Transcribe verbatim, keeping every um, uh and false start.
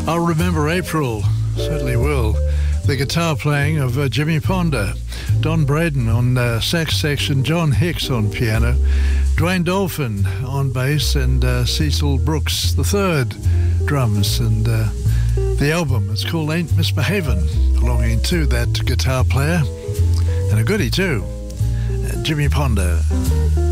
I'll remember April, certainly will. The guitar playing of uh, Jimmy Ponder, Don Braden on uh, sax section, John Hicks on piano, Dwayne Dolphin on bass, and uh, Cecil Brooks the third drums. And uh, the album, it's called Ain't Misbehavin', belonging to that guitar player, and a goodie too, uh, Jimmy Ponder.